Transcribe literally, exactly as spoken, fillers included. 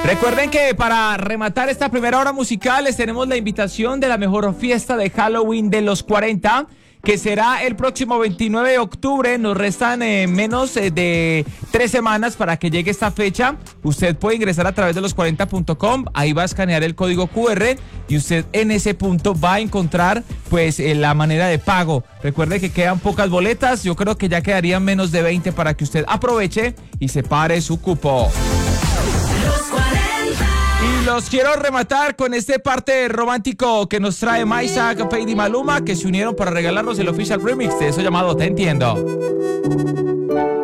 Recuerden que para rematar esta primera hora musical les tenemos la invitación de la mejor fiesta de Halloween de los cuarenta, que será el próximo veintinueve de octubre. Nos restan eh, menos eh, de tres semanas para que llegue esta fecha. Usted puede ingresar a través de los cuarenta punto com, ahí va a escanear el código cu erre y usted en ese punto va a encontrar pues eh, la manera de pago. Recuerde que quedan pocas boletas, yo creo que ya quedarían menos de veinte para que usted aproveche y separe su cupo. Y los quiero rematar con este parte romántico que nos trae Maisa, Fade y Maluma, que se unieron para regalarnos el official remix de eso llamado Te Entiendo.